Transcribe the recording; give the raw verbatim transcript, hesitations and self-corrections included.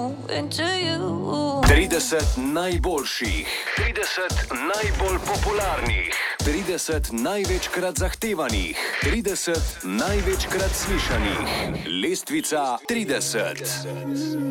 trideset najboljših, trideset najbolj popularnih, trideset največkrat zahtevanih, trideset največkrat slišanih. Lestvica trideset.